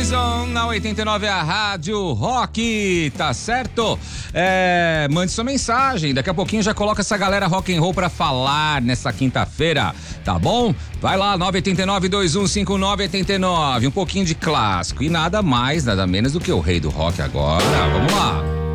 Jason, na 89 é a Rádio Rock, tá certo? Mande sua mensagem, daqui a pouquinho já coloca essa galera rock and roll pra falar nessa quinta-feira, tá bom? Vai lá, 989-2159-89, um pouquinho de clássico e nada mais, nada menos do que o rei do rock agora, vamos lá.